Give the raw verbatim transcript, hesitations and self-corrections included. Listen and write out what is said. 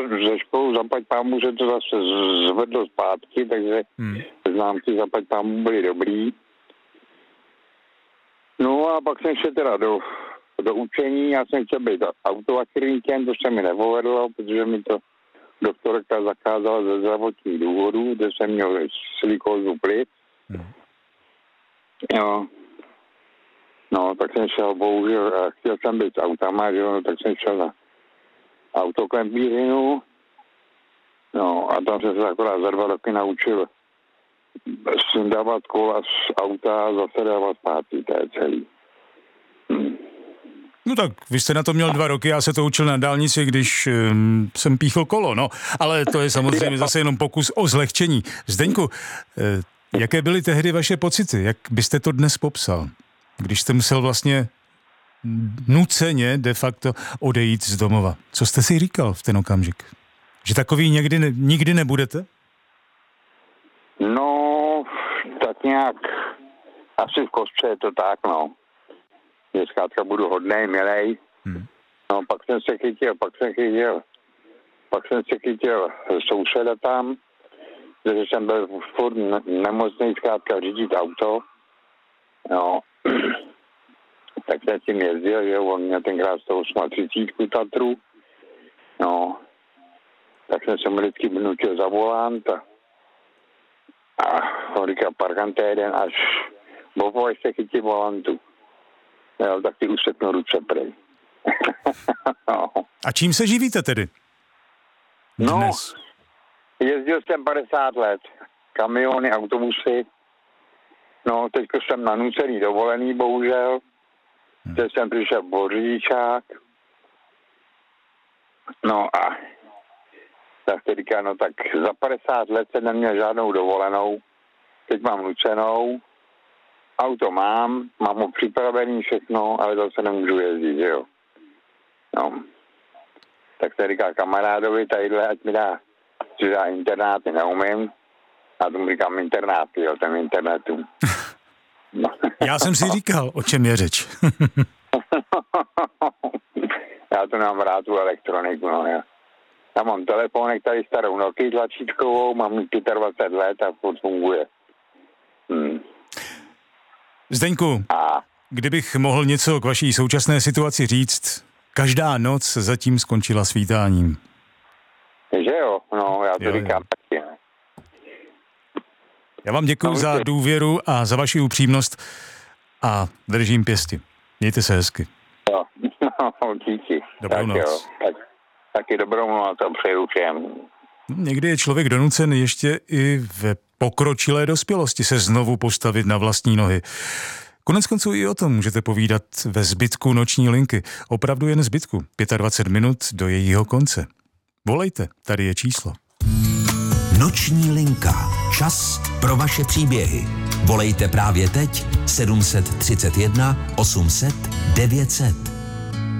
ze školu zaplať pámu, že to zase zvedlo zpátky, takže hmm. známky zaplať pámu byly dobrý. No a pak jsem šel teda do, do učení, já jsem chtěl být autoachirníkem, to se mi nepovedlo, protože mi to doktorka zakázala ze zdravotních důvodů, kde jsem měl silikózu plic. Hmm. Jo. No, tak jsem šel, bohužel, chtěl jsem být s autama, že jo, tak jsem šel na autoklempírinu, no a tam jsem se akorát za dva roky naučil sundávat kola z auta a zase dávat zpátky, to je celý. Hm. No tak, vy jste na to měl dva roky, já se to učil na dálnici, když um, jsem píchl kolo, no, ale to je samozřejmě zase jenom pokus o zlehčení. Zdeňku, eh, jaké byly tehdy vaše pocity, jak byste to dnes popsal, když jste musel vlastně nuceně de facto odejít z domova? Co jste si říkal v ten okamžik? Že takový někdy ne, nikdy nebudete? No, tak nějak asi v kostře je to tak, no. Že zkrátka budu hodnej, milej. Hmm. No, pak jsem se chytil, pak jsem chytil, pak jsem se chytil souseda tam, že jsem byl furt nemocný zkrátka řídit auto. No, tak jsem s tím jezdil, že on měl tenkrát sto třicet Tatru. No, tak jsem se mu vždycky nutil za volant a, a on říkal, parkante jeden až bobo, až se chytí volantu. Jo, tak ty useknu ruce prej. No. A čím se živíte tedy? Dnes? No, jezdil jsem padesát let. Kamiony, autobusy. No, teď jsem na nucený dovolený, bohužel. Hmm. Teď jsem přišel po řidičák. No a tak teď říká, no tak za padesát let jsem neměl žádnou dovolenou. Teď mám nucenou. Auto mám, mám ho připravený všechno, ale zase nemůžu jezdit, že jo. No. Tak se říká kamarádovi tadyhle, ať mi dá, že dá internáty, neumím. A tomu říkám internáty, jo, ten internetu. No. Já jsem si říkal, o čem je řeč. Já to nemám rád tu elektroniku, no já. Já mám telefonek tady starou Nokia tlačítkovou, mám dvacet pět let a furt funguje. Hmm. Zdeňku, a? kdybych mohl něco k vaší současné situaci říct, každá noc zatím skončila svítáním. Že jo? No, já to jo, říkám jo. taky, ne? Já vám děkuji no, za důvěru a za vaši upřímnost a držím pěsti. Mějte se hezky. Jo, no, díky. Dobrou tak noc. Jo, tak, taky dobrou noc a přeju všem. Někdy je člověk donucen ještě i ve pokročilé dospělosti se znovu postavit na vlastní nohy. Konec konců i o tom můžete povídat ve zbytku noční linky. Opravdu jen zbytku. dvacet pět minut do jejího konce. Volejte, tady je číslo. Noční linka. Čas pro vaše příběhy. Volejte právě teď sedm set třicet jedna osm set devět set.